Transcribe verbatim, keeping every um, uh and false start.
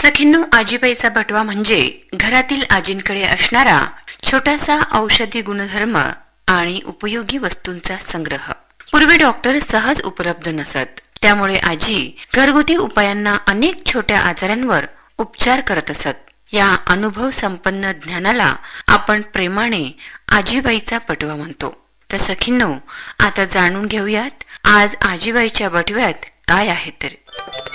सखींनो, आजीबाईचा बटवा म्हणजे घरातील आजींकडे असणारा छोटासा औषधी गुणधर्म आणि उपयोगी वस्तूंचा संग्रह. पूर्वी डॉक्टर सहज उपलब्ध नसत, त्यामुळे आजी घरगुती उपायांना अनेक छोट्या आजारांवर उपचार करत असत. या अनुभव संपन्न ज्ञानाला आपण प्रेमाने आजीबाईचा बटवा म्हणतो. तर सखींनो, आता जाणून घेऊयात आज आजीबाईच्या बटव्यात काय आहे. तर